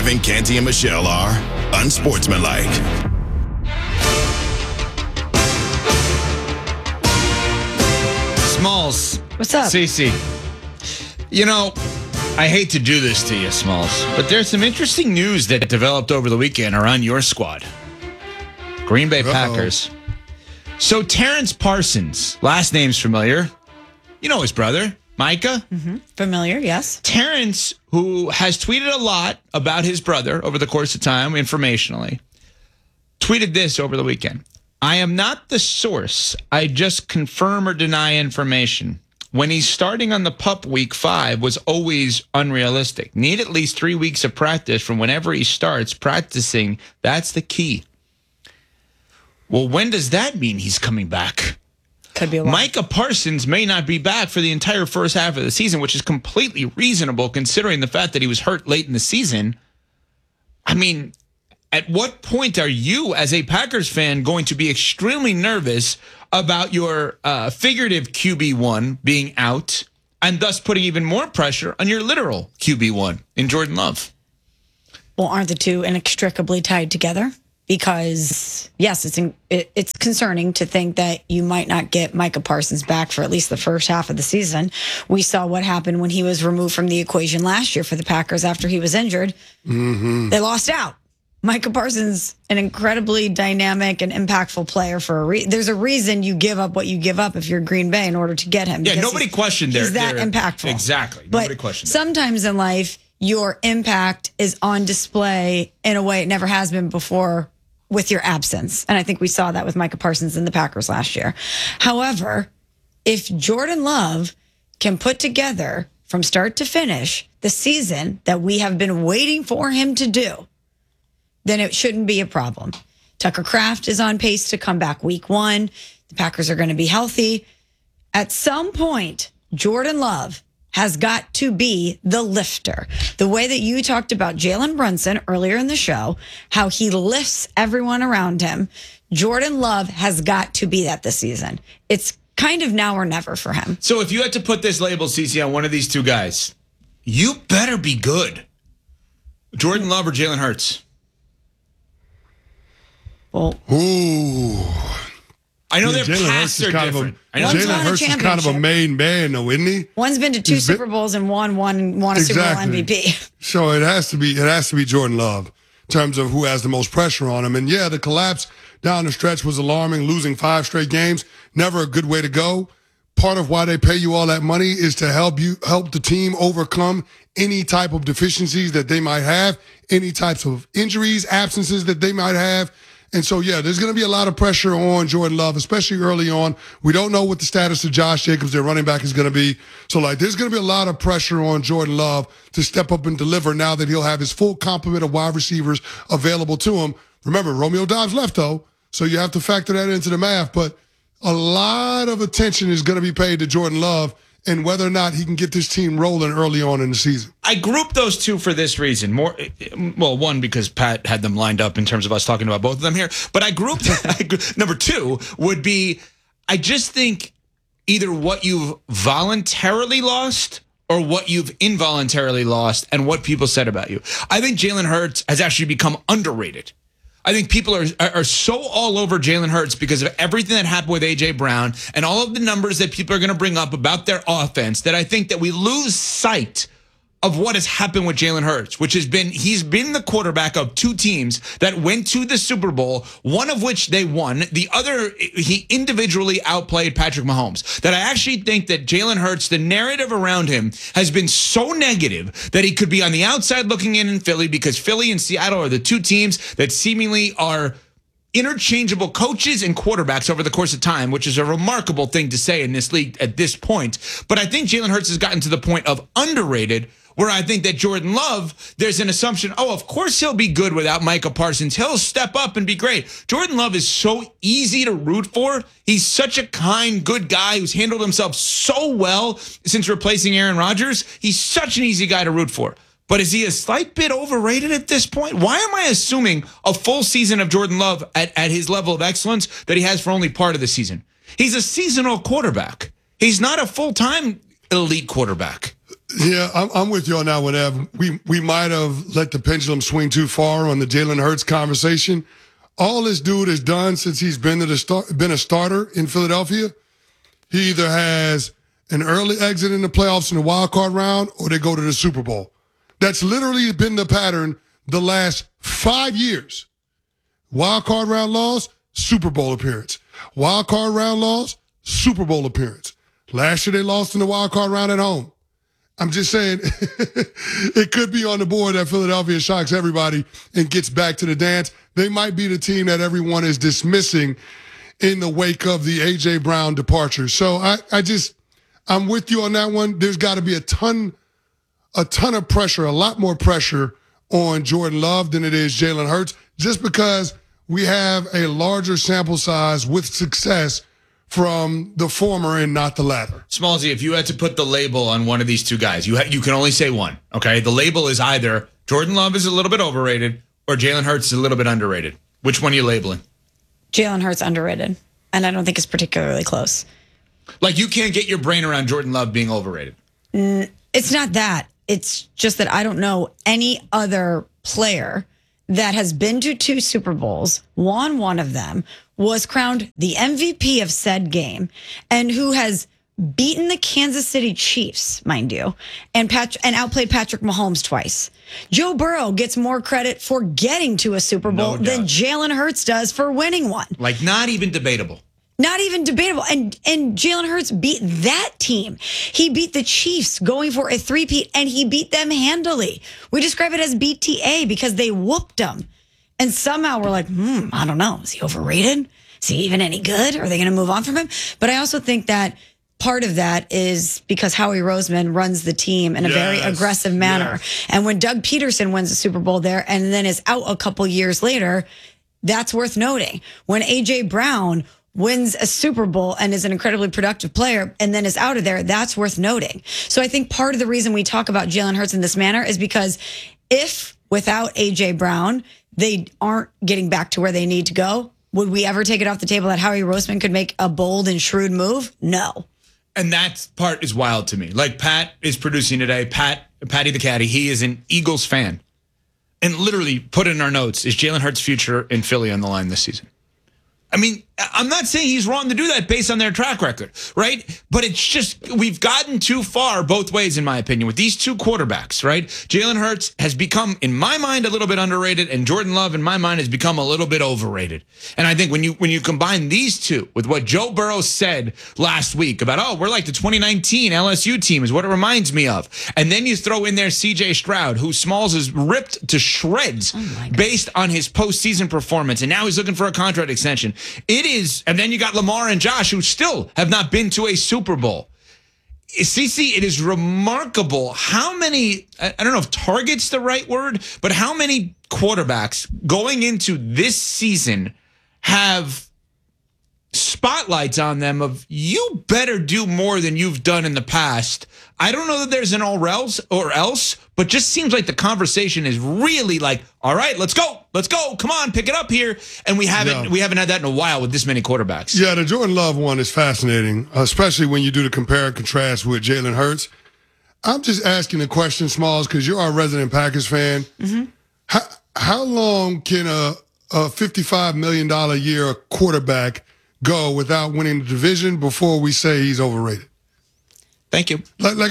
Kevin, Canty, and Michelle are unsportsmanlike. Smalls. What's up? Cece. You know, I hate to do this to you, Smalls, but there's some interesting news that developed over the weekend around your squad. Green Bay Packers. So Terrence Parsons, last name's familiar. You know his brother, Micah. Mm-hmm. Familiar, yes. Terrence, who has tweeted a lot about his brother over the course of time, informationally, tweeted this over the weekend. I am not the source. I just confirm or deny information. When he's starting on the PUP week 5 was always unrealistic. Need at least 3 weeks of practice from whenever he starts practicing. That's the key. Well, when does that mean he's coming back? Could be a while. Micah Parsons may not be back for the entire first half of the season, which is completely reasonable considering the fact that he was hurt late in the season. I mean, at what point are you, as a Packers fan, going to be extremely nervous about your figurative QB1 being out and thus putting even more pressure on your literal QB1 in Jordan Love? Well, aren't the two inextricably tied together? Because, yes, it's concerning to think that you might not get Micah Parsons back for at least the first half of the season. We saw what happened when he was removed from the equation last year for the Packers after he was injured. Mm-hmm. They lost out. Micah Parsons, an incredibly dynamic and impactful player for there's a reason you give up what you give up if you're Green Bay in order to get him. Yeah, nobody questioned he's that impactful. Exactly. Nobody questioned it. Sometimes in life, your impact is on display in a way it never has been before with your absence. And I think we saw that with Micah Parsons and the Packers last year. However, if Jordan Love can put together from start to finish the season that we have been waiting for him to do, then it shouldn't be a problem. Tucker Kraft is on pace to come back week 1. The Packers are going to be healthy. At some point, Jordan Love has got to be the lifter. The way that you talked about Jalen Brunson earlier in the show, how he lifts everyone around him, Jordan Love has got to be that this season. It's kind of now or never for him. So if you had to put this label, CC, on one of these two guys, you better be good. Jordan Love or Jalen Hurts? Well, I know their paths are different. Jalen Hurts is kind of a main man, though, isn't he? One's been to 2 Super Bowls and won a Super Bowl MVP. So it has to be Jordan Love in terms of who has the most pressure on him. And yeah, the collapse down the stretch was alarming. Losing 5 straight games, never a good way to go. Part of why they pay you all that money is to help the team overcome any type of deficiencies that they might have, any types of injuries, absences that they might have. And so, yeah, there's going to be a lot of pressure on Jordan Love, especially early on. We don't know what the status of Josh Jacobs, their running back, is going to be. So, there's going to be a lot of pressure on Jordan Love to step up and deliver now that he'll have his full complement of wide receivers available to him. Remember, Romeo Doubs left, though, so you have to factor that into the math. But a lot of attention is going to be paid to Jordan Love and whether or not he can get this team rolling early on in the season. I grouped those two for this reason. One, because Pat had them lined up in terms of us talking about both of them here. But I grouped, number 2 would be, I just think either what you've voluntarily lost or what you've involuntarily lost and what people said about you. I think Jalen Hurts has actually become underrated. I think people are so all over Jalen Hurts because of everything that happened with A.J. Brown and all of the numbers that people are going to bring up about their offense that I think that we lose sight of what has happened with Jalen Hurts, which has been, he's been the quarterback of 2 teams that went to the Super Bowl, one of which they won. The other, he individually outplayed Patrick Mahomes. That I actually think that Jalen Hurts, the narrative around him has been so negative that he could be on the outside looking in Philly, because Philly and Seattle are the 2 teams that seemingly are interchangeable coaches and quarterbacks over the course of time, which is a remarkable thing to say in this league at this point. But I think Jalen Hurts has gotten to the point of underrated, where I think that Jordan Love, there's an assumption, of course he'll be good without Micah Parsons. He'll step up and be great. Jordan Love is so easy to root for. He's such a kind, good guy who's handled himself so well since replacing Aaron Rodgers. He's such an easy guy to root for. But is he a slight bit overrated at this point? Why am I assuming a full season of Jordan Love at his level of excellence that he has for only part of the season? He's a seasonal quarterback. He's not a full-time elite quarterback. Yeah, I'm with you on that one, Ev. We might have let the pendulum swing too far on the Jalen Hurts conversation. All this dude has done since he's been a starter in Philadelphia, he either has an early exit in the playoffs in the wild card round, or they go to the Super Bowl. That's literally been the pattern the last 5 years. Wild card round loss, Super Bowl appearance. Wild card round loss, Super Bowl appearance. Last year they lost in the wild card round at home. I'm just saying, it could be on the board that Philadelphia shocks everybody and gets back to the dance. They might be the team that everyone is dismissing in the wake of the A.J. Brown departure. So I'm with you on that one. There's got to be a ton of pressure, a lot more pressure on Jordan Love than it is Jalen Hurts, just because we have a larger sample size with success from the former and not the latter. Smallsy, if you had to put the label on one of these two guys, you can only say one, okay? The label is either Jordan Love is a little bit overrated or Jalen Hurts is a little bit underrated. Which one are you labeling? Jalen Hurts underrated, and I don't think it's particularly close. Like, you can't get your brain around Jordan Love being overrated. It's not that. It's just that I don't know any other player that has been to 2 Super Bowls, won one of them, was crowned the MVP of said game, and who has beaten the Kansas City Chiefs, mind you, and outplayed Patrick Mahomes twice. Joe Burrow gets more credit for getting to a Super Bowl than Jalen Hurts does for winning one. Like, not even debatable. Not even debatable. And Jalen Hurts beat that team. He beat the Chiefs going for a three-peat, and he beat them handily. We describe it as BTA because they whooped them. And somehow we're like, I don't know. Is he overrated? Is he even any good? Are they going to move on from him? But I also think that part of that is because Howie Roseman runs the team in a very aggressive manner. Yes. And when Doug Peterson wins the Super Bowl there and then is out a couple years later, that's worth noting. When A.J. Brown wins a Super Bowl and is an incredibly productive player and then is out of there, that's worth noting. So I think part of the reason we talk about Jalen Hurts in this manner is because if without A.J. Brown, they aren't getting back to where they need to go, would we ever take it off the table that Howie Roseman could make a bold and shrewd move? No. And that part is wild to me. Like, Pat is producing today. Patty the Caddy, he is an Eagles fan. And literally put in our notes, is Jalen Hurts' future in Philly on the line this season? I mean, I'm not saying he's wrong to do that based on their track record, right? But it's just, we've gotten too far both ways, in my opinion, with these two quarterbacks, right? Jalen Hurts has become, in my mind, a little bit underrated, and Jordan Love, in my mind, has become a little bit overrated. And I think when you combine these two with what Joe Burrow said last week about, we're like the 2019 LSU team is what it reminds me of. And then you throw in there C.J. Stroud, who Smalls is ripped to shreds based on his postseason performance, and now he's looking for a contract extension. It is, and then you got Lamar and Josh, who still have not been to a Super Bowl. CC, it is remarkable how many, I don't know if target's the right word, but how many quarterbacks going into this season have spotlights on them of, you better do more than you've done in the past. I don't know that there's an or else, but just seems like the conversation is really like, all right, let's go, come on, pick it up here. And we haven't had that in a while with this many quarterbacks. Yeah, the Jordan Love one is fascinating, especially when you do the compare and contrast with Jalen Hurts. I'm just asking the question, Smalls, because you're our resident Packers fan. Mm-hmm. How long can a $55 million a year quarterback go without winning the division before we say he's overrated? Thank you.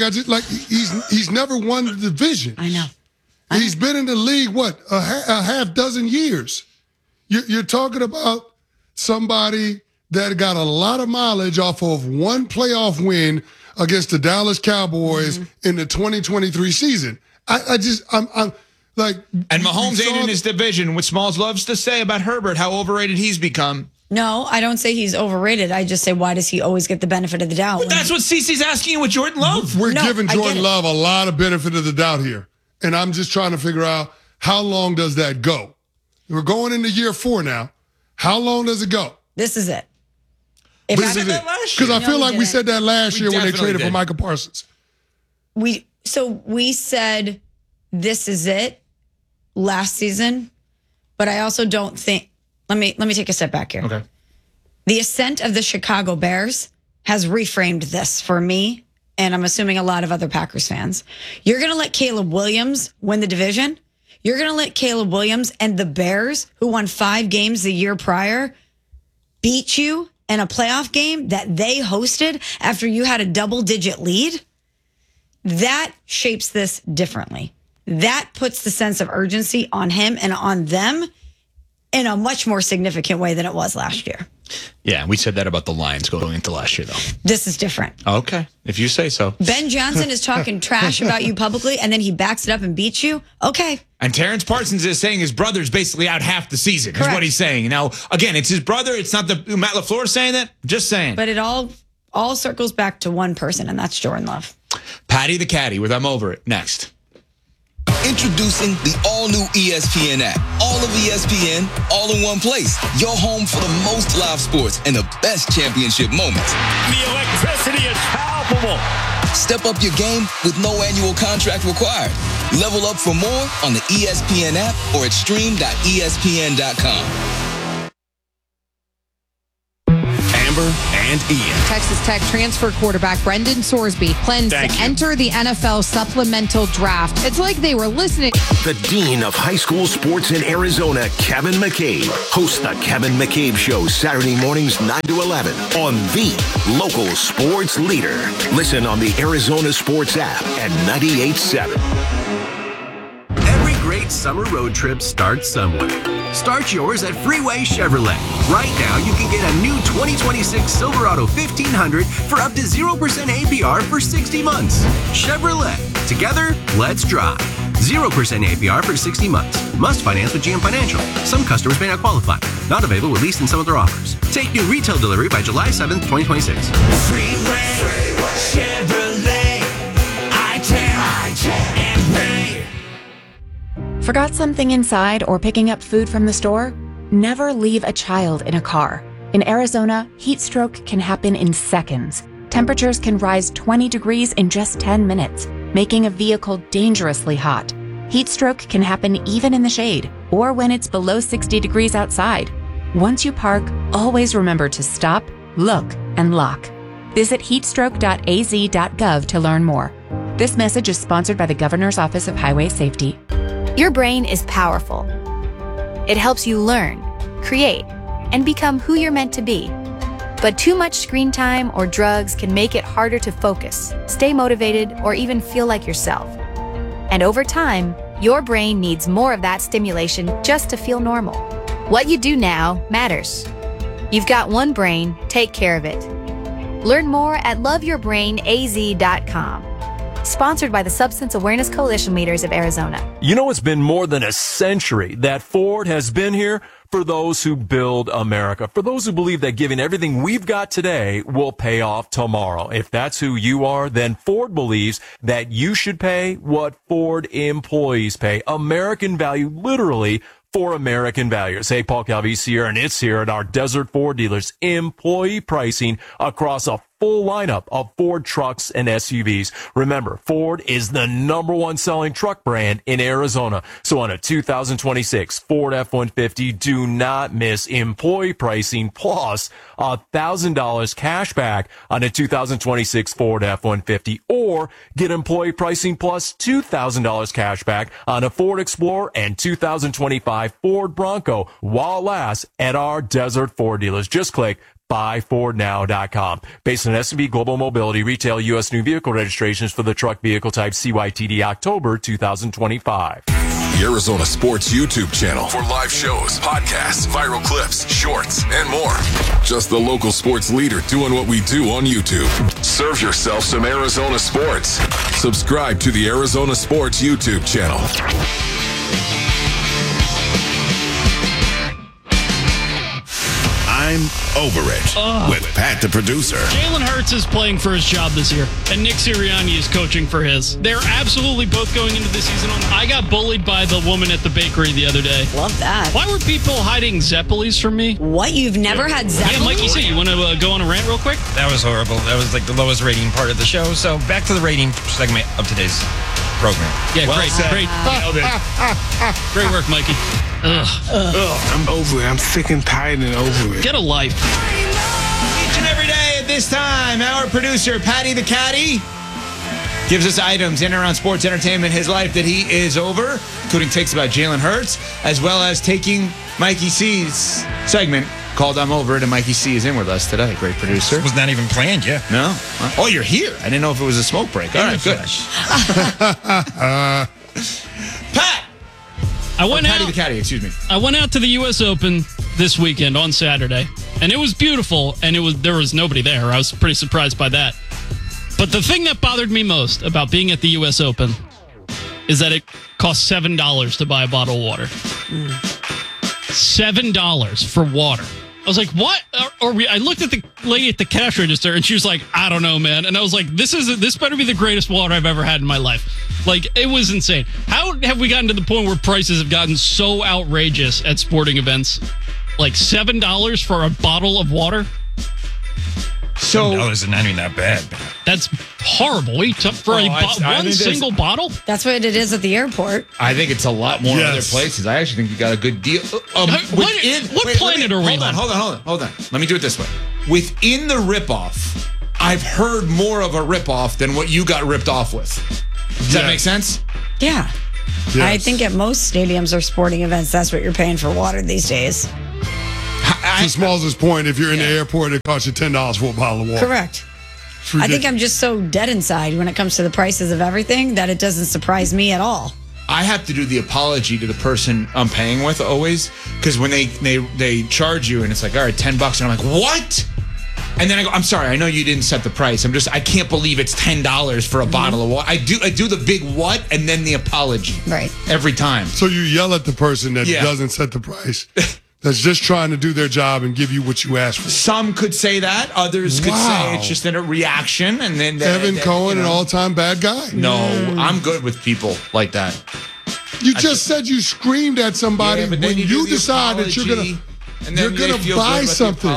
He's never won the division. I know. He's been in the league, a half dozen years. You're talking about somebody that got a lot of mileage off of one playoff win against the Dallas Cowboys in the 2023 season. I'm like, and Mahomes ain't in his division. What Smalls loves to say about Herbert, how overrated he's become. No, I don't say he's overrated. I just say, why does he always get the benefit of the doubt? But that's what CC's asking you with Jordan Love. We're giving Jordan Love a lot of benefit of the doubt here. And I'm just trying to figure out, how long does that go? We're going into year 4 now. How long does it go? This is it. This is it. Because I feel like we said that last year when they traded for Micah Parsons. We said this is it last season, but I also don't think. Let me take a step back here. Okay. The ascent of the Chicago Bears has reframed this for me and I'm assuming a lot of other Packers fans, you're going to let Caleb Williams win the division? You're going to let Caleb Williams and the Bears, who won 5 games the year prior, beat you in a playoff game that they hosted after you had a double-digit lead? That shapes this differently. That puts the sense of urgency on him and on them in a much more significant way than it was last year. Yeah, we said that about the Lions going into last year, though. This is different. Okay, if you say so. Ben Johnson is talking trash about you publicly, and then he backs it up and beats you. Okay. And Terrence Parsons is saying his brother's basically out half the season, Correct. is what he's saying. Now, again, it's his brother. It's not the Matt LaFleur saying that. Just saying. But it all circles back to one person, and that's Jordan Love. Patty the Caddy with I'm Over It. Next. Introducing the all-new ESPN app. All of ESPN, all in one place. Your home for the most live sports and the best championship moments. The electricity is palpable. Step up your game with no annual contract required. Level up for more on the ESPN app or at stream.espn.com. Amber and Ian. Texas Tech transfer quarterback Brendan Sorsby plans to enter the NFL supplemental draft. It's like they were listening. The Dean of High School Sports in Arizona, Kevin McCabe, hosts the Kevin McCabe Show Saturday mornings 9 to 11 on the local sports leader. Listen on the Arizona Sports app at 98.7. Every great summer road trip starts somewhere. Start yours at Freeway Chevrolet. Right now, you can get a new 2026 Silverado 1500 for up to 0% APR for 60 months. Chevrolet. Together, let's drive. 0% APR for 60 months. Must finance with GM Financial. Some customers may not qualify. Not available with lease and some other offers. Take new retail delivery by July 7th, 2026. Freeway Chevrolet. I can and pay. Forgot something inside or picking up food from the store? Never leave a child in a car. In Arizona, heat stroke can happen in seconds. Temperatures can rise 20 degrees in just 10 minutes, making a vehicle dangerously hot. Heat stroke can happen even in the shade or when it's below 60 degrees outside. Once you park, always remember to stop, look, and lock. Visit heatstroke.az.gov to learn more. This message is sponsored by the Governor's Office of Highway Safety. Your brain is powerful. It helps you learn, create, and become who you're meant to be. But too much screen time or drugs can make it harder to focus, stay motivated, or even feel like yourself. And over time, your brain needs more of that stimulation just to feel normal. What you do now matters. You've got one brain, take care of it. Learn more at loveyourbrainaz.com. Sponsored by the Substance Awareness Coalition Leaders of Arizona. You know, it's been more than a century that Ford has been here for those who build America, for those who believe that giving everything we've got today will pay off tomorrow. If that's who you are, then Ford believes that you should pay what Ford employees pay. American value, literally, for American values. Hey, Paul Calvisi here, and it's here at our Desert Ford dealers. Employee pricing across a full lineup of Ford trucks and SUVs. Remember, Ford is the #1 selling truck brand in Arizona. So on a 2026 Ford F-150, do not miss employee pricing plus $1,000 cash back on a 2026 Ford F-150, or get employee pricing plus $2,000 cash back on a Ford Explorer and 2025 Ford Bronco while it lasts at our Desert Ford dealers. Just click buyfordnow.com. Based on S&P Global Mobility, retail U.S. new vehicle registrations for the truck vehicle type CYTD October 2025. The Arizona Sports YouTube channel for live shows, podcasts, viral clips, shorts, and more. Just the local sports leader doing what we do on YouTube. Serve yourself some Arizona sports. Subscribe to the Arizona Sports YouTube channel. I'm Over It with Pat the producer. Jalen Hurts is playing for his job this year, and Nick Sirianni is coaching for his. They're absolutely both going into the season on. I got bullied by the woman at the bakery the other day. Love that. Why were people hiding Zeppelis from me? What? You've never had Zeppelis? Yeah, Mikey, you want to go on a rant real quick? That was horrible. That was like the lowest rating part of the show. So back to the rating segment of today's program. Yeah, well great. Great work, Mikey. I'm over it. I'm sick and tired and over it. Get a life. Each and every day at this time, our producer, Patty the Caddy, gives us items in and around sports, entertainment, his life that he is over, including takes about Jalen Hurts, as well as taking Mikey C's segment called I'm Over It, and Mikey C is in with us today. Great producer. It was not even planned, yeah. No? Oh, you're here. I didn't know if it was a smoke break. All right, good. Pat! Patty the Caddy, excuse me. I went out to the U.S. Open this weekend on Saturday, and it was beautiful, and there was nobody there. I was pretty surprised by that. But the thing that bothered me most about being at the U.S. Open is that it costs $7 to buy a bottle of water. $7 for water. I was like, what? I looked at the lady at the cash register, and she was like, I don't know, man. And I was like, this better be the greatest water I've ever had in my life. Like, it was insane. How have we gotten to the point where prices have gotten so outrageous at sporting events? Like $7 for a bottle of water? So $7 is not even that bad. That's horrible. Wait, for one single bottle? That's what it is at the airport. I think it's a lot more in other places. I actually think you got a good deal. What planet are we on? Hold on. Let me do it this way. Within the ripoff, I've heard more of a ripoff than what you got ripped off with. Does that make sense? Yeah. Yes. I think at most stadiums or sporting events, that's what you're paying for water these days. To Smalls' point, if you're in the airport, it costs you $10 for a bottle of water. Correct. I think I'm just so dead inside when it comes to the prices of everything that it doesn't surprise me at all. I have to do the apology to the person I'm paying with always, because when they charge you and it's like, all right, $10, and I'm like, what? And then I go, I'm sorry, I know you didn't set the price. I can't believe it's $10 for a bottle of water. I do the big what and then the apology. Right. Every time. So you yell at the person that doesn't set the price. That's just trying to do their job and give you what you asked for. Some could say that. Others could say it's just a reaction. And then Evan Cohen, an all-time bad guy. No, I'm good with people like that. You just said you screamed at somebody when you decide that you're gonna buy something.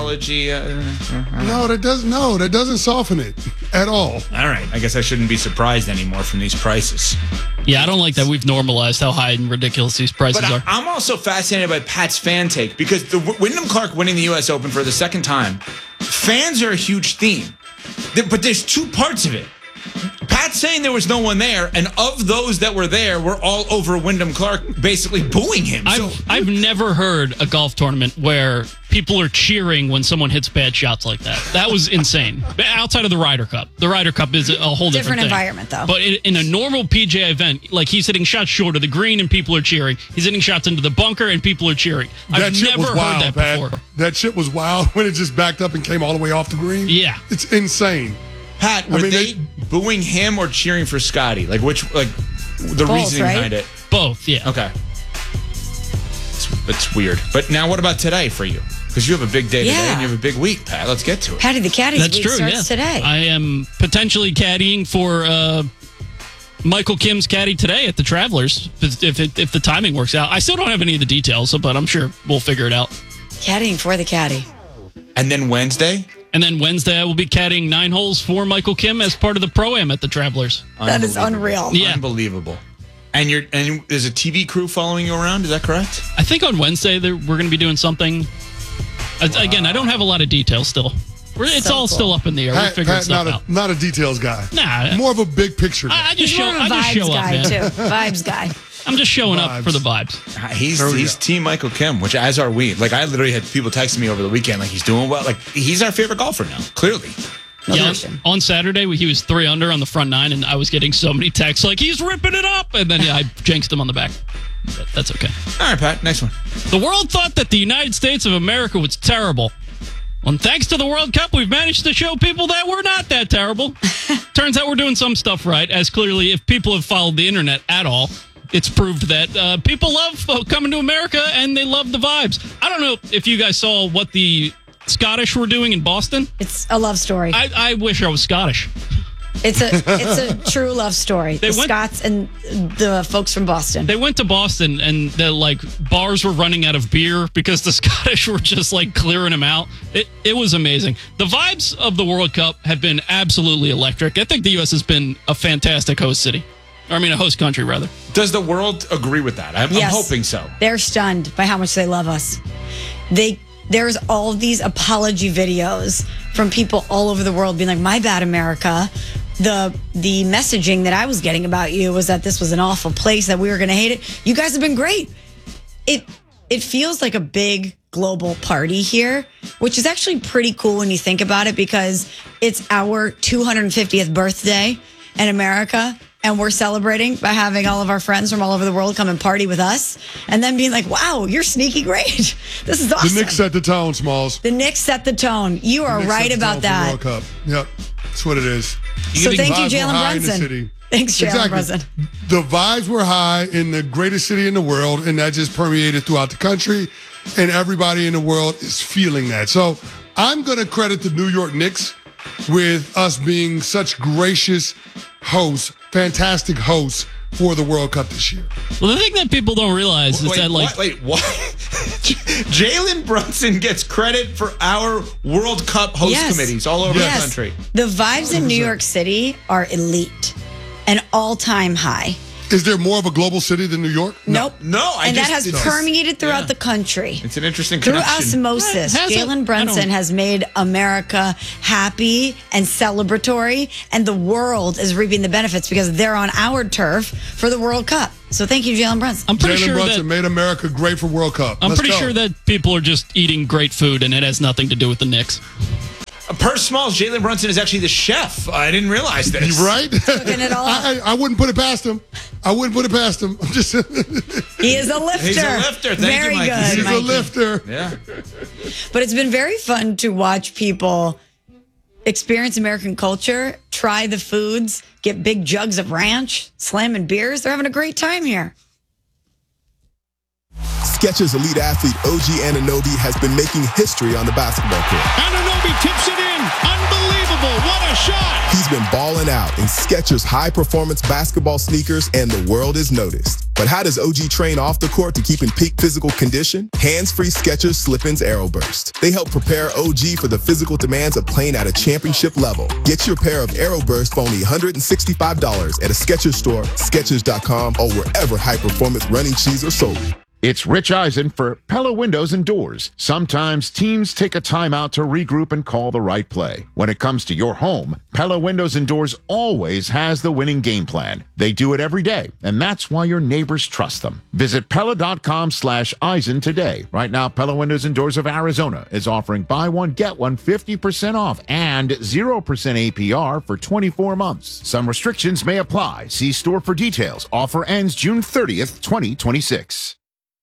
No, that doesn't soften it at all. All right, I guess I shouldn't be surprised anymore from these prices. Yeah, I don't like that we've normalized how high and ridiculous these prices are. I'm also fascinated by Pat's fan take, because the Wyndham Clark winning the U.S. Open for the second time, fans are a huge theme. But there's two parts of it. Pat's saying there was no one there, and of those that were there, were all over Wyndham Clark basically booing him. I've never heard a golf tournament where people are cheering when someone hits bad shots like that. That was insane. Outside of the Ryder Cup. The Ryder Cup is a whole different thing. Environment, though. But in a normal PGA event, like he's hitting shots short of the green and people are cheering. He's hitting shots into the bunker and people are cheering. I've never heard that before. That shit was wild when it just backed up and came all the way off the green. Yeah. It's insane. Pat, were they booing him or cheering for Scotty? The both, reasoning right? behind it? Both, yeah. Okay. It's weird. But now what about today for you? Because you have a big day today and you have a big week, Pat. Let's get to it. Patty the Caddy's week starts today. I am potentially caddying for Michael Kim's caddy today at the Travelers, if the timing works out. I still don't have any of the details, but I'm sure we'll figure it out. Caddying for the Caddy. And then Wednesday? And then Wednesday, I will be caddying 9 holes for Michael Kim as part of the Pro-Am at the Travelers. That is unreal. Yeah. Unbelievable. And there's a TV crew following you around, is that correct? I think on Wednesday, we're going to be doing something. Again, I don't have a lot of details still. It's all still up in the air. We're figuring stuff out. Not a details guy. Nah. More of a big picture guy. I just show up, man. Too. Vibes guy. I'm just showing up for the vibes. He's Team Michael Kim, which as are we. Like, I literally had people texting me over the weekend, like, he's doing well. Like, he's our favorite golfer now, clearly. On Saturday, he was 3 under on the front 9, and I was getting so many texts like, he's ripping it up. And then I jinxed him on the back. But that's okay. All right, Pat, next one. The world thought that the United States of America was terrible. Well, thanks to the World Cup, we've managed to show people that we're not that terrible. Turns out we're doing some stuff right, as clearly, if people have followed the internet at all, it's proved that people love coming to America and they love the vibes. I don't know if you guys saw what the Scottish were doing in Boston. It's a love story. I wish I was Scottish. It's a true love story. The Scots and the folks from Boston. They went to Boston and the bars were running out of beer because the Scottish were just clearing them out. It was amazing. The vibes of the World Cup have been absolutely electric. I think the U.S. has been a fantastic host city. I mean, a host country, rather. Does the world agree with that? I'm hoping so. They're stunned by how much they love us. There's all these apology videos from people all over the world being like, my bad, America. the messaging that I was getting about you was that this was an awful place, that we were going to hate it. You guys have been great. It feels like a big global party here, which is actually pretty cool when you think about it, because it's our 250th birthday in America, and we're celebrating by having all of our friends from all over the world come and party with us, and then being like, wow, you're sneaky great. This is awesome. The Knicks set the tone, Smalls. The Knicks set the tone. You are right about that. World Cup. Yep, that's what it is. So thank you, Jalen Brunson. Thanks, Jalen Brunson. The vibes were high in the greatest city in the world, and that just permeated throughout the country, and everybody in the world is feeling that. So I'm going to credit the New York Knicks with us being such gracious hosts, fantastic hosts for the World Cup this year. Well, the thing that people don't realize is that, like... What? Jalen Brunson gets credit for our World Cup host committees all over the country. The vibes in New York City are elite, an all-time high. Is there more of a global city than New York? Nope. No. And that has permeated throughout the country. It's an interesting Through connection. osmosis, Jalen Brunson has made America happy and celebratory, and the world is reaping the benefits because they're on our turf for the World Cup. So thank you, Jalen Brunson. I'm pretty Jalen sure Brunson made America great for World Cup. I'm pretty sure that people are just eating great food, and it has nothing to do with the Knicks. Per Smalls, Jalen Brunson is actually the chef. I didn't realize this. You right? Cooking it all up. I wouldn't put it past him. I'm just. He is a lifter. He's a lifter. Very you, Mikey. good. He's Mikey. a lifter. Yeah. But it's been very fun to watch people experience American culture, try the foods, get big jugs of ranch, slamming beers. They're having a great time here. Skechers elite athlete OG Anunoby has been making history on the basketball court. Anunoby tips it in. Unbelievable. What a shot. He's been balling out in Skechers high-performance basketball sneakers, and the world has noticed. But how does OG train off the court to keep in peak physical condition? Hands-free Skechers Slip-ins Aeroburst. They help prepare OG for the physical demands of playing at a championship level. Get your pair of Aeroburst for only $165 at a Skechers store, Skechers.com, or wherever high-performance running shoes are sold. It's Rich Eisen for Pella Windows and Doors. Sometimes teams take a timeout to regroup and call the right play. When it comes to your home, Pella Windows and Doors always has the winning game plan. They do it every day, and that's why your neighbors trust them. Visit Pella.com/Eisen today. Right now, Pella Windows and Doors of Arizona is offering buy one, get one 50% off and 0% APR for 24 months. Some restrictions may apply. See store for details. Offer ends June 30th, 2026.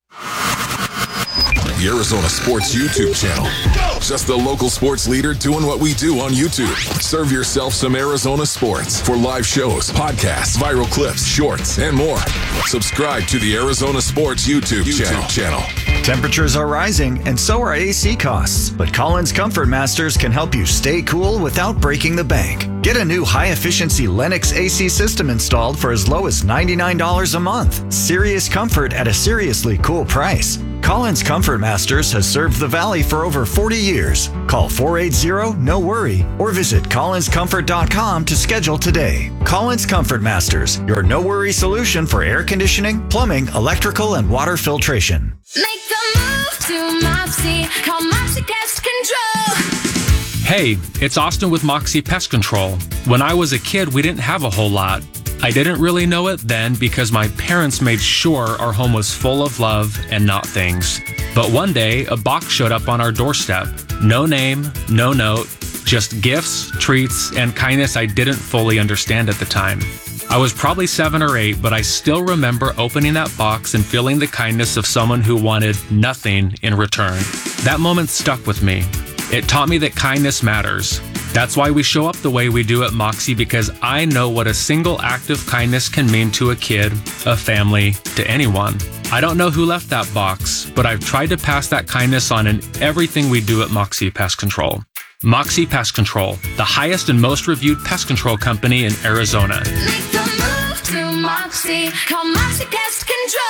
The Arizona Sports YouTube channel. Just the local sports leader doing what we do on YouTube. Serve yourself some Arizona sports for live shows, podcasts, viral clips, shorts, and more. Subscribe to the Arizona Sports YouTube channel. Temperatures are rising, and so are AC costs. But Collins Comfort Masters can help you stay cool without breaking the bank. Get a new high-efficiency Lennox AC system installed for as low as $99 a month. Serious comfort at a seriously cool price. Collins Comfort Masters has served the Valley for over 40 years. Call 480-NO-WORRY or visit collinscomfort.com to schedule today. Collins Comfort Masters, your no-worry solution for air conditioning, plumbing, electrical, and water filtration. Make the move to Mopsy. Call Mopsy Pest Control. Hey, it's Austin with Moxie Pest Control. When I was a kid, we didn't have a whole lot. I didn't really know it then because my parents made sure our home was full of love and not things. But one day, a box showed up on our doorstep. No name, no note, just gifts, treats, and kindness I didn't fully understand at the time. I was probably 7 or 8, but I still remember opening that box and feeling the kindness of someone who wanted nothing in return. That moment stuck with me. It taught me that kindness matters. That's why we show up the way we do at Moxie, because I know what a single act of kindness can mean to a kid, a family, to anyone. I don't know who left that box, but I've tried to pass that kindness on in everything we do at Moxie Pest Control. Moxie Pest Control, the highest and most reviewed pest control company in Arizona. Make the move to Mopsy. Call Mopsy Pest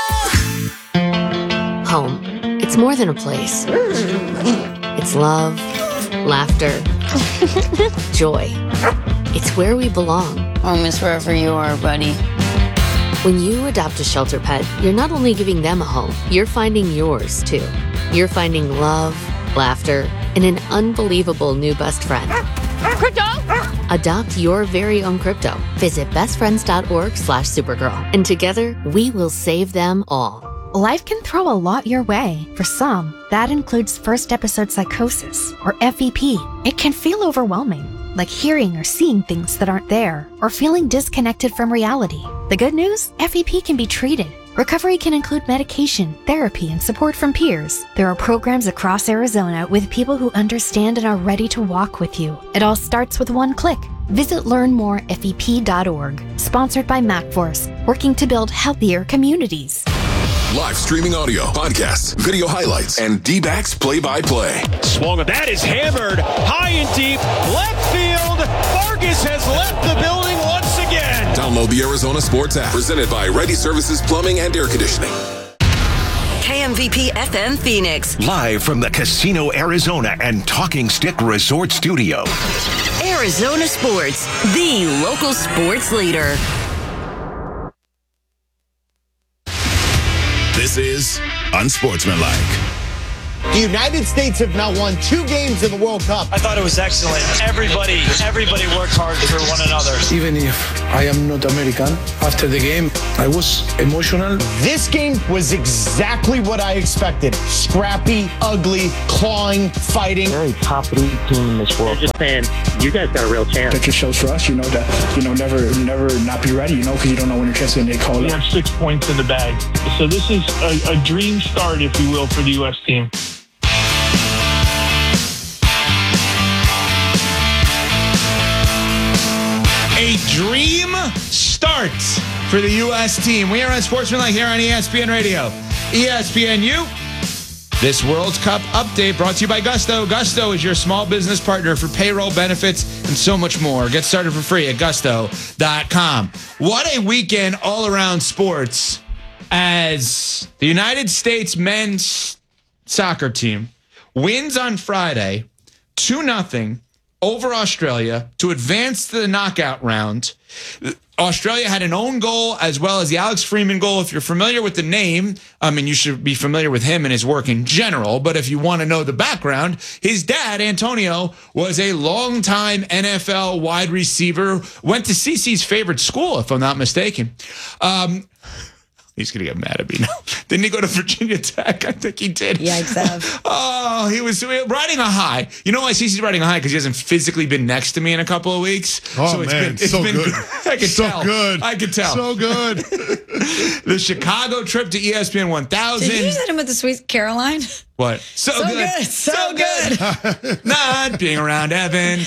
Control. Home. It's more than a place. It's love, laughter, joy. It's where we belong. Home is wherever you are, buddy. When you adopt a shelter pet, you're not only giving them a home, you're finding yours too. You're finding love, laughter, and an unbelievable new best friend. Crypto? Adopt your very own crypto. Visit bestfriends.org/Supergirl. And together, we will save them all. Life can throw a lot your way. For some, that includes first episode psychosis, or FEP. It can feel overwhelming, like hearing or seeing things that aren't there, or feeling disconnected from reality. The good news? FEP can be treated. Recovery can include medication, therapy, and support from peers. There are programs across Arizona with people who understand and are ready to walk with you. It all starts with one click. Visit learnmorefep.org. Sponsored by MacForce, working to build healthier communities. Live streaming audio, podcasts, video highlights, and D-backs play-by-play. Swung, that is hammered high and deep, left field. Vargas has left the building once again. Download the Arizona Sports app, presented by Ready Services Plumbing and Air Conditioning. KMVP FM Phoenix. Live from the Casino Arizona and Talking Stick Resort Studio. Arizona Sports, the local sports leader. This is Unsportsmanlike. The United States have now won 2 games in the World Cup. I thought it was excellent. Everybody worked hard for one another. Even if I am not American, after the game, I was emotional. This game was exactly what I expected. Scrappy, ugly, clawing, fighting. Very top elite team in this World Cup. Just saying, you guys got a real chance. That just shows for us, that, never not be ready, because you don't know when your chance is going to get called up. We have 6 points in the bag. So this is a dream start, if you will, for the U.S. team. A dream start for the U.S. team. We are on Sportsmanlike here on ESPN Radio. ESPNU. This World Cup update brought to you by Gusto. Gusto is your small business partner for payroll, benefits, and so much more. Get started for free at gusto.com. What a weekend all around sports as the United States men's soccer team wins on Friday 2-0 over Australia to advance to the knockout round. Australia had an own goal as well as the Alex Freeman goal. If you're familiar with the name, you should be familiar with him and his work in general. But if you want to know the background, his dad, Antonio, was a longtime NFL wide receiver. Went to CC's favorite school, if I'm not mistaken. He's going to get mad at me now. Didn't he go to Virginia Tech? I think he did. Yikes, Ev. Oh, he was riding a high. You know why CC's riding a high? Because he hasn't physically been next to me in a couple of weeks. Oh, man. It's been good. I could tell. Good. I could tell. So good. The Chicago trip to ESPN 1000. Did you just hit him with the Sweet Caroline? What? So good. So good. Not being around Evan.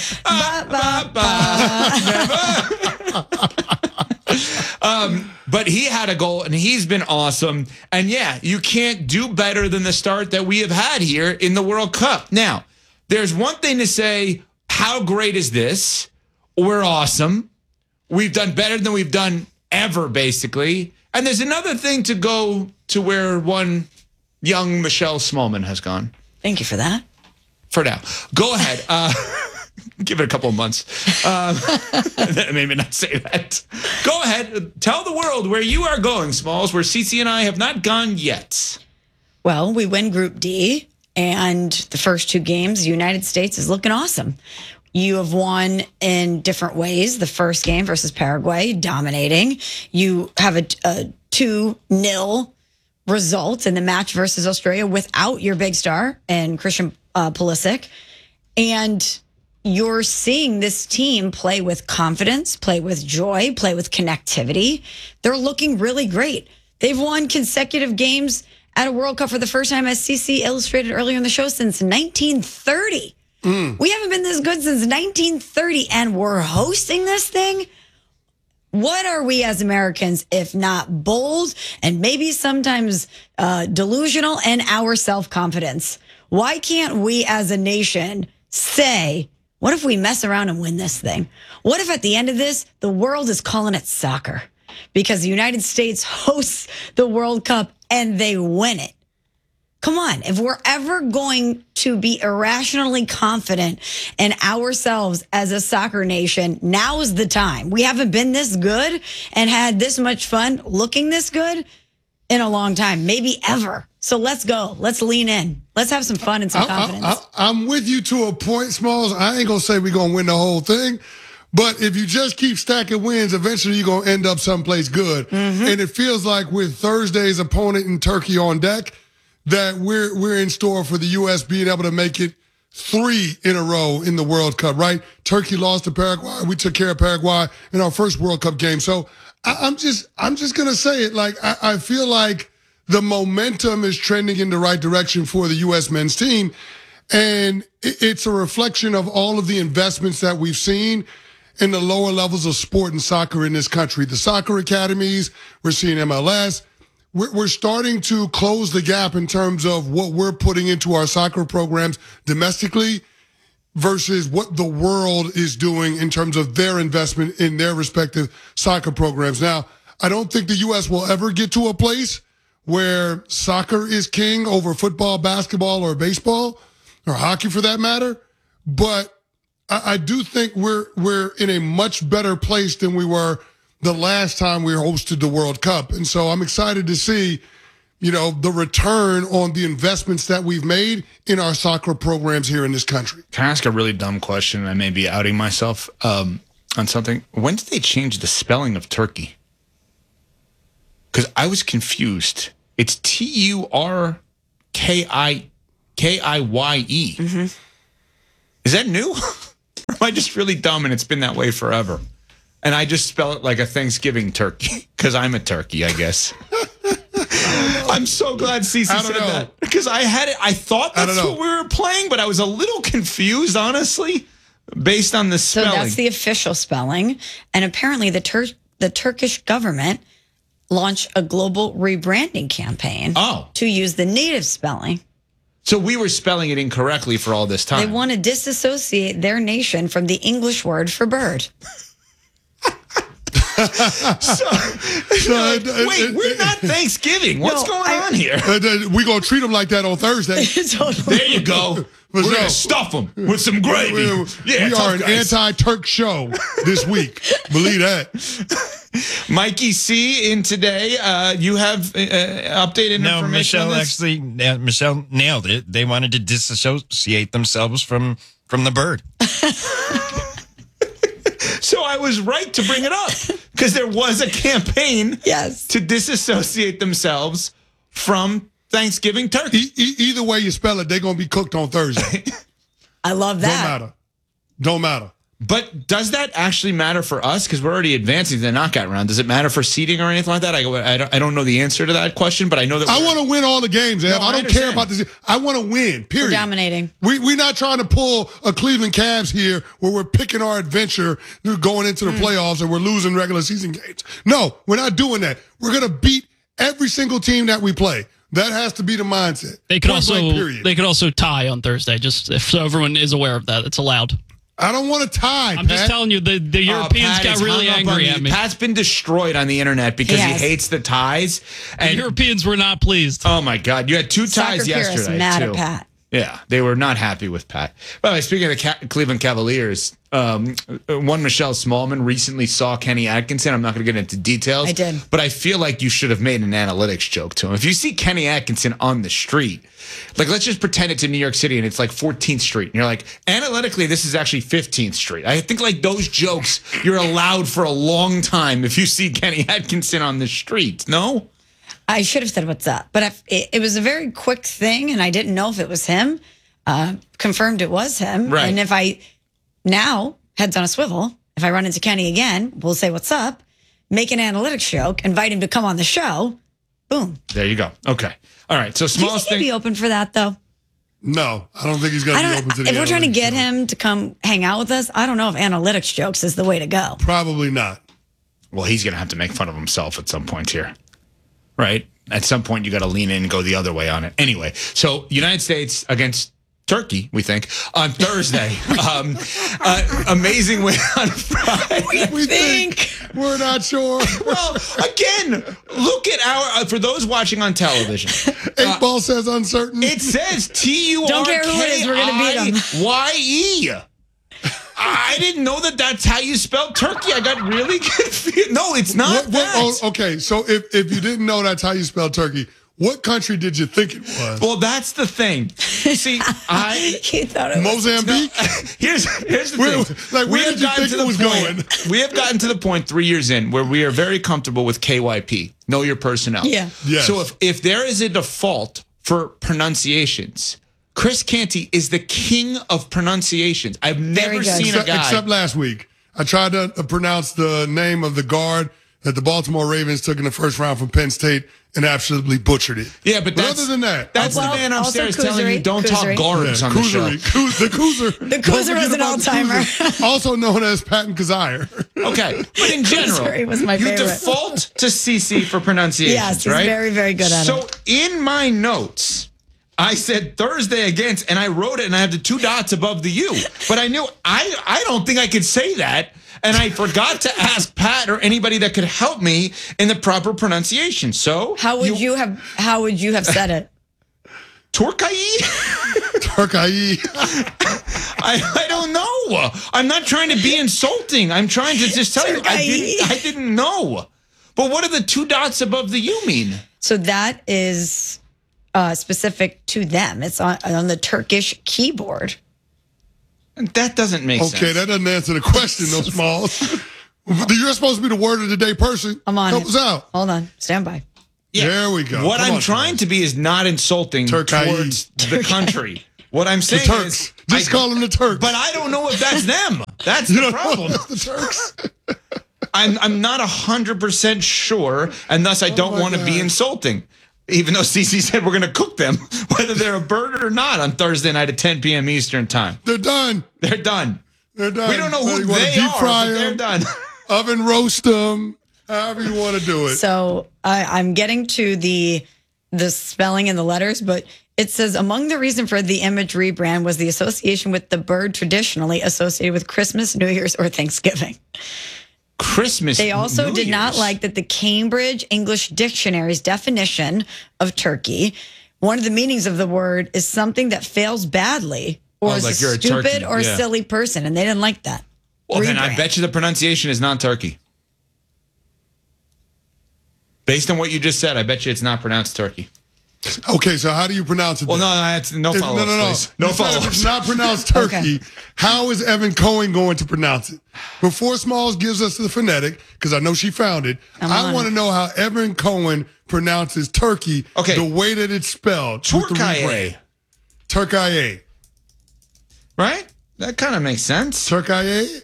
But he had a goal, and he's been awesome. And yeah, you can't do better than the start that we have had here in the World Cup. Now, there's one thing to say, how great is this? We're awesome. We've done better than we've done ever, basically. And there's another thing to go to where one young Michelle Smallman has gone. Thank you for that. For now. Go ahead. Give it a couple of months. Maybe not say that. Go ahead. Tell the world where you are going, Smalls, where CC and I have not gone yet. Well, we win Group D, and the first 2 games, the United States is looking awesome. You have won in different ways. The first game versus Paraguay, dominating. You have a 2-0 result in the match versus Australia without your big star and Christian Pulisic. And you're seeing this team play with confidence, play with joy, play with connectivity. They're looking really great. They've won consecutive games at a World Cup for the first time, as CC illustrated earlier in the show, since 1930. We haven't been this good since 1930, and we're hosting this thing. What are we as Americans, if not bold and maybe sometimes delusional in our self-confidence? Why can't we as a nation say, what if we mess around and win this thing? What if at the end of this, the world is calling it soccer because the United States hosts the World Cup and they win it? Come on, if we're ever going to be irrationally confident in ourselves as a soccer nation, now is the time. We haven't been this good and had this much fun looking this good in a long time, maybe ever. So let's go. Let's lean in. Let's have some fun and some confidence. I'm with you to a point, Smalls. I ain't going to say we're going to win the whole thing. But if you just keep stacking wins, eventually you're going to end up someplace good. Mm-hmm. And it feels like with Thursday's opponent in Turkey on deck, that we're in store for the U.S. being able to make it 3 in a row in the World Cup, right? Turkey lost to Paraguay. We took care of Paraguay in our first World Cup game. So I'm just going to say it. Like, I feel like the momentum is trending in the right direction for the U.S. men's team. And it's a reflection of all of the investments that we've seen in the lower levels of sport and soccer in this country. The soccer academies, we're seeing MLS. We're starting to close the gap in terms of what we're putting into our soccer programs domestically versus what the world is doing in terms of their investment in their respective soccer programs. Now, I don't think the U.S. will ever get to a place where soccer is king over football, basketball, or baseball, or hockey for that matter. But I do think we're in a much better place than we were the last time we hosted the World Cup. And so I'm excited to see, the return on the investments that we've made in our soccer programs here in this country. Can I ask a really dumb question? I may be outing myself on something. When did they change the spelling of Turkey? Because I was confused. It's Turkiye. Mm-hmm. Is that new? Or am I just really dumb and it's been that way forever? And I just spell it like a Thanksgiving turkey because I'm a turkey, I guess. I'm so glad Cece said that because I thought that's what we were playing, but I was a little confused, honestly, based on the spelling. So that's the official spelling. And apparently the Turkish government launched a global rebranding campaign to use the native spelling. So we were spelling it incorrectly for all this time. They want to disassociate their nation from the English word for bird. Wait, we're not Thanksgiving. What's going on here? We're going to treat them like that on Thursday. There you go. We're going to stuff them with some gravy. We are an anti-Turk show this week. Believe that. Mikey C. in today, you have updated information on this? Michelle nailed it. They wanted to disassociate themselves from the bird. So I was right to bring it up because there was a campaign to disassociate themselves from Thanksgiving turkey. Either way you spell it, they're going to be cooked on Thursday. I love that. Don't matter. But does that actually matter for us? Because we're already advancing to the knockout round. Does it matter for seeding or anything like that? I don't know the answer to that question, but I know that I want to win all the games, Ev. No, I don't care about this. I want to win, period. We're dominating. We're not trying to pull a Cleveland Cavs here where we're picking our adventure going into the playoffs and we're losing regular season games. No, we're not doing that. We're going to beat every single team that we play. That has to be the mindset. They could also tie on Thursday, just so everyone is aware of that. It's allowed. I don't want to tie. I'm just telling you, the Europeans got really angry at me. Pat's been destroyed on the internet because he hates the ties. And the Europeans were not pleased. Oh my God, you had 2 ties yesterday. Mad at Pat. Yeah, they were not happy with Pat. By the way, speaking of the Cleveland Cavaliers, one Michelle Smallman recently saw Kenny Atkinson. I'm not going to get into details. I did. But I feel like you should have made an analytics joke to him. If you see Kenny Atkinson on the street, like let's just pretend it's in New York City and it's like 14th Street. And you're like, analytically, this is actually 15th Street. I think like those jokes, you're allowed for a long time if you see Kenny Atkinson on the street. No? I should have said what's up, but it was a very quick thing, and I didn't know if it was him. Confirmed it was him. Right. And if I now, heads on a swivel, if I run into Kenny again, we'll say what's up, make an analytics joke, invite him to come on the show. Boom. There you go. Okay. All right. So Do you think he'd be open for that, though? No, I don't think he's going to be open to the If we're trying to get him to come hang out with us, I don't know if analytics jokes is the way to go. Probably not. Well, he's going to have to make fun of himself at some point here. Right? At some point, you got to lean in and go the other way on it. Anyway, so United States against Turkey, we think, on Thursday. Amazing win on Friday. We think. We're not sure. Well, again, look at our, for those watching on television. 8 Ball says uncertain. It says Turkiye. Don't care who it is, we're going to beat them. I didn't know that that's how you spell turkey. I got really confused. No, it's not that. Okay, so if you didn't know that's how you spell turkey, what country did you think it was? Well, that's the thing. See, You thought it was Mozambique? Here's the thing. Where did you think it was going? We have gotten to the point 3 years in where we are very comfortable with KYP, know your personnel. Yeah. Yes. So if there is a default for pronunciations, Chris Canty is the king of pronunciations. I've never seen a guy. Except last week. I tried to pronounce the name of the guard that the Baltimore Ravens took in the first round from Penn State and absolutely butchered it. Yeah, but other than that, that's the man upstairs telling you don't talk guards on the show. The Koozer. The Koozer was an all-timer. Also known as Patton Kazire. Okay, but in general, Koozer was my favorite. You default to CC for pronunciations, yes, he's right? very, very good at it. So in my notes, I said Thursday against, and I wrote it, and I have the 2 dots above the U. But I knew I don't think I could say that, and I forgot to ask Pat or anybody that could help me in the proper pronunciation. So how would you have said it? Turkey? Turkey. I don't know. I'm not trying to be insulting. I'm trying to just tell you I didn't know. But what do the 2 dots above the U mean? So that is specific to them. It's on the Turkish keyboard. That doesn't make sense. Okay, that doesn't answer the question, though, Smalls. You're supposed to be the word of the day person. I'm on Help us out. Hold on. Stand by. Yeah. There we go. What I'm trying to be is not insulting towards the country. What I'm saying is, just call them the Turks. But I don't know if that's them. That's the problem. The Turks. I'm not 100% sure, and thus I don't want to be insulting. Even though CC said we're going to cook them, whether they're a bird or not, on Thursday night at 10 p.m. Eastern time. They're done. They're done. They're done. We don't know who they deep are, fry but they're them, done. Oven roast them, however you want to do it. So I'm getting to the spelling and the letters, but it says among the reason for the image rebrand was the association with the bird traditionally associated with Christmas, New Year's, or Thanksgiving. Christmas. They also New did not Year's. like that the Cambridge English Dictionary's definition of turkey, one of the meanings of the word is something that fails badly or is like a you're a stupid turkey. or Yeah. silly person, and they didn't like that. Well, then I Rebrand. bet you the pronunciation is not turkey. Based on what you just said, I bet you it's not pronounced turkey. Okay, so how do you pronounce it? Well, then? no, that's no follow-ups, please. No You said if follow-ups. it's not pronounced turkey, how is Evan Cohen going to pronounce it? Before Smalls gives us the phonetic, because I know she found it, I want to know how Evan Cohen pronounces turkey the way that it's spelled. Turkey. Turkey. Right? That kind of makes sense. Turkey.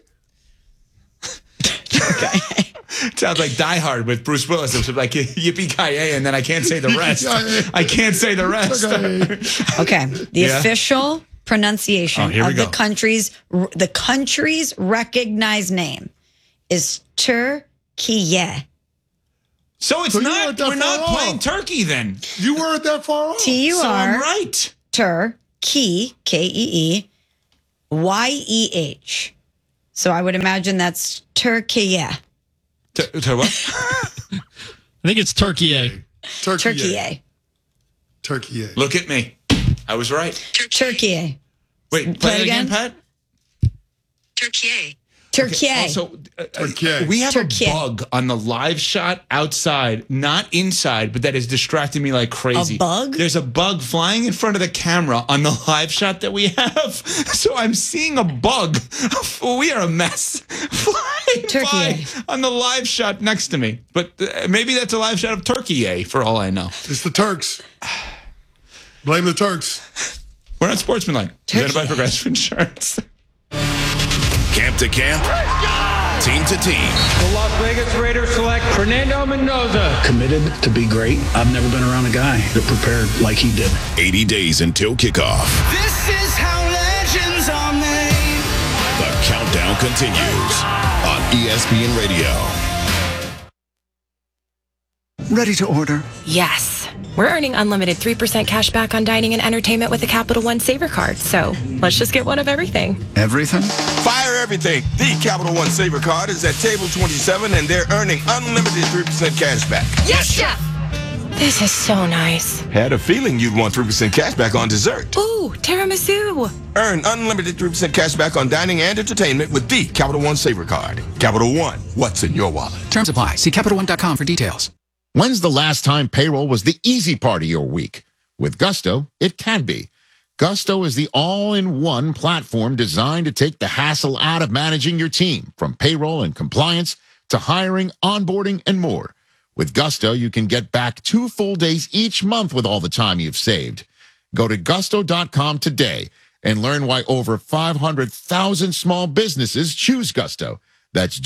Sounds like Die Hard with Bruce Willis. It was like yippee-ki-yay, and then I can't say the rest. I can't say the rest. Okay, the official pronunciation here we of go. the country's recognized name is Turkiye. So it's So you not. weren't that We're not far playing off. turkey then. You weren't that far off. T-U-R. So I'm right. Turkey, K-E-E, Y-E-H. So I would imagine that's Turkiye. To what? I think it's Turkey. Turkiye. Turkey. Look at me. I was right. Turkiye. Wait, play it again, Pat. Turkiye. Also, we have Turkey. a bug on the live shot outside, not inside, but that is distracting me like crazy. A bug? There's a bug flying in front of the camera on the live shot that we have. So I'm seeing a bug. We are a mess. Flying by on the live shot next to me. But maybe that's a live shot of Turkey, for all I know. It's the Turks. Blame the Turks. We're not sportsmanlike. Presented by Progressive Insurance. Camp to camp, team to team. The Las Vegas Raiders select Fernando Mendoza. Committed to be great. I've never been around a guy that prepared like he did. 80 days until kickoff. This is how legends are made. The countdown continues on ESPN Radio. Ready to order? Yes. We're earning unlimited 3% cash back on dining and entertainment with a Capital One Saver card. So let's just get one of everything. Everything? Fire everything. The Capital One Saver card is at table 27, and they're earning unlimited 3% cash back. Yes, Chef! This is so nice. Had a feeling you'd want 3% cash back on dessert. Ooh, tiramisu. Earn unlimited 3% cash back on dining and entertainment with the Capital One Savor Card. Capital One, what's in your wallet? Terms apply. See CapitalOne.com for details. When's the last time payroll was the easy part of your week? With Gusto, it can be. Gusto is the all-in-one platform designed to take the hassle out of managing your team, from payroll and compliance to hiring, onboarding, and more. With Gusto, you can get back 2 full days each month with all the time you've saved. Go to gusto.com today and learn why over 500,000 small businesses choose Gusto. That's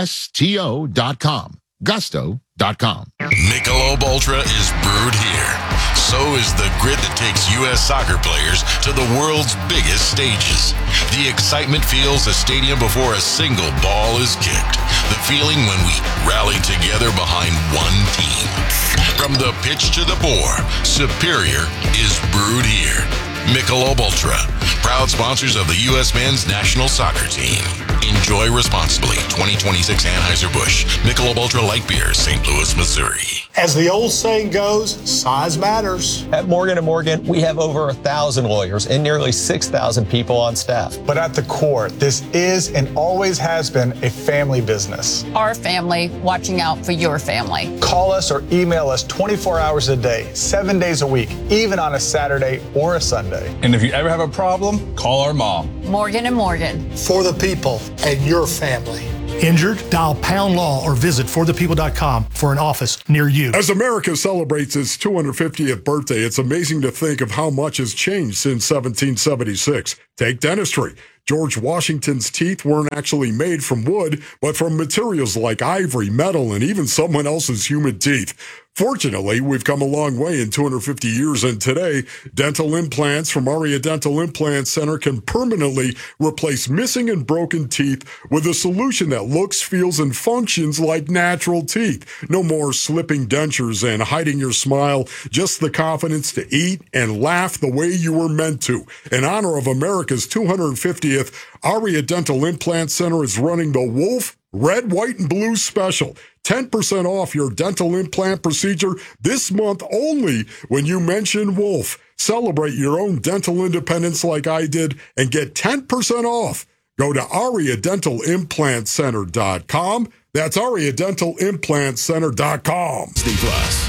GUSTO.com. Gusto.com. Michelob Ultra is brewed here. So is the grit that takes U.S. soccer players to the world's biggest stages. The excitement fills a stadium before a single ball is kicked. The feeling when we rally together behind one team. From the pitch to the bore, Superior is brewed here. Michelob Ultra, proud sponsors of the U.S. men's national soccer team. Enjoy responsibly. 2026 Anheuser-Busch. Michelob Ultra Light Beer, St. Louis, Missouri. As the old saying goes, size matters. At Morgan & Morgan, we have over 1,000 lawyers and nearly 6,000 people on staff. But at the core, this is and always has been a family business. Our family watching out for your family. Call us or email us 24 hours a day, 7 days a week, even on a Saturday or a Sunday. And if you ever have a problem, call our mom. Morgan & Morgan. For the people and your family. Injured? Dial Pound Law or visit forthepeople.com for an office near you. As America celebrates its 250th birthday, it's amazing to think of how much has changed since 1776. Take dentistry. George Washington's teeth weren't actually made from wood, but from materials like ivory, metal, and even someone else's human teeth. Fortunately, we've come a long way in 250 years, and today, dental implants from Aria Dental Implant Center can permanently replace missing and broken teeth with a solution that looks, feels, and functions like natural teeth. No more slipping dentures and hiding your smile, just the confidence to eat and laugh the way you were meant to. In honor of America's 250th, Aria Dental Implant Center is running the Wolf Red, White, and Blue special. 10% off your dental implant procedure this month only when you mention Wolf. Celebrate your own dental independence like I did and get 10% off. Go to AriaDentalImplantCenter.com. That's AriaDentalImplantCenter.com. Disney Plus.